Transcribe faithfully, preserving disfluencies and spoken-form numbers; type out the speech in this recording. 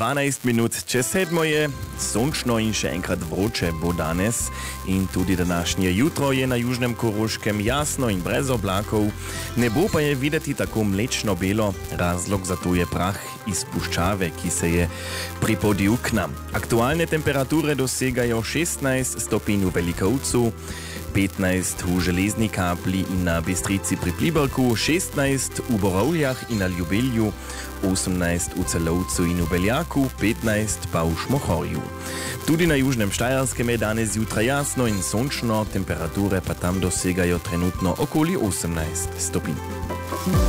dvanajst minut čez sedmo je, sončno in še enkrat vroče bo danes in tudi današnje jutro je na južnem Koroškem jasno in brez oblakov, nebo pa je videti tako mlečno belo, razlog za to je prah iz puščave, ki se je pripodil k nam. Aktualne temperature dosegajo šestnajst stopinj v Velikovcu, petnajst v Železni Kapli in na Bistrici pri Pliberku, šestnajst v Borovljah in na Ljubelju, osemnajst v Celovcu in v Beljaku, petnajst pa v Šmohorju. Tudi na južnem Štajerskem je danes zjutraj jasno in sončno, temperature pa tam dosegajo trenutno okoli osemnajst stopinj.